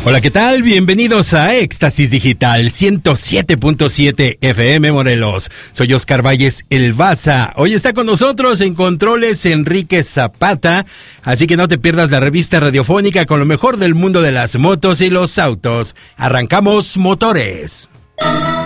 Hola, ¿qué tal? Bienvenidos a Éxtasis Digital 107.7 FM Morelos. Soy Oscar Valles, el Baza. Hoy está con nosotros en controles Enrique Zapata, así que no te pierdas la revista radiofónica con lo mejor del mundo de las motos y los autos. Arrancamos motores.